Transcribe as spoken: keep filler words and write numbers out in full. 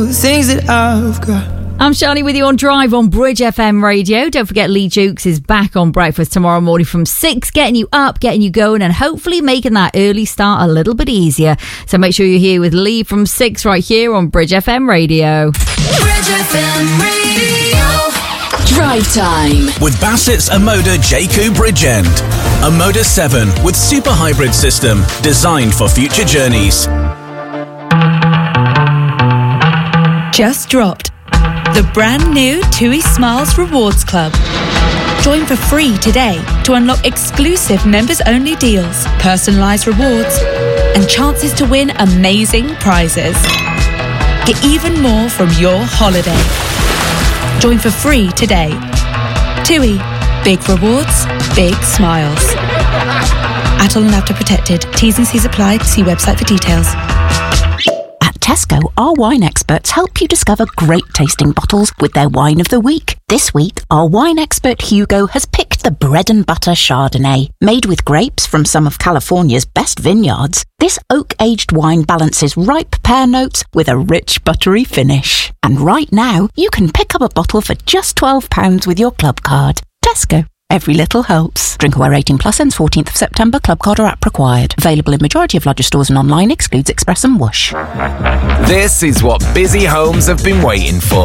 Things that I've got. I'm Shani with you on Drive on Bridge F M Radio. Don't forget Lee Jukes is back on breakfast tomorrow morning from six, getting you up, getting you going, and hopefully making that early start a little bit easier. So make sure you're here with Lee from six right here on Bridge F M Radio. Bridge F M Radio. Drive time with Bassett's Amoda J Q Bridgend. Amoda seven with super hybrid system designed for future journeys. Just dropped the brand new TUI Smiles Rewards Club. Join for free today to unlock exclusive members-only deals, personalised rewards, and chances to win amazing prizes. Get even more from your holiday. Join for free today. TUI. Big rewards, big smiles. Atoll and After Protected. T's and C's apply. See website for details. Tesco, our wine experts help you discover great tasting bottles with their wine of the week. This week, our wine expert Hugo has picked the Bread and Butter Chardonnay. Made with grapes from some of California's best vineyards, this oak-aged wine balances ripe pear notes with a rich buttery finish. And right now, you can pick up a bottle for just twelve pounds with your club card. Tesco. Every little helps. Drinkaware eighteen plus ends fourteenth of September. Club card or app required. Available in majority of lodger stores and online. Excludes Express and Whoosh. This is what busy homes have been waiting for.